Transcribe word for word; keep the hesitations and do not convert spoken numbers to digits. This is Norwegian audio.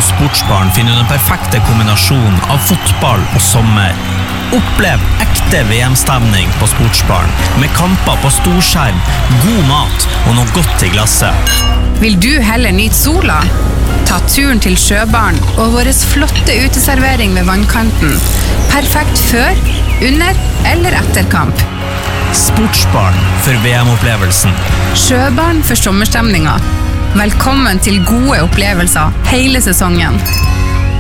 hos Sportsbaren finner du den perfekte kombinasjonen av fotball og sommer. Opplev ekte V M-stemning på Sportsbaren, med kamper på storskjerm, god mat og noe godt i glasset. Vil du heller nyte sola? Ta turen til Sjøbaren og vår flotte uteservering ved vannkanten. Perfekt før, under eller etter kamp. Sportsbaren for V M-opplevelsen. Sjøbaren for sommerstemninga. Velkommen til gode opplevelser hele sesongen.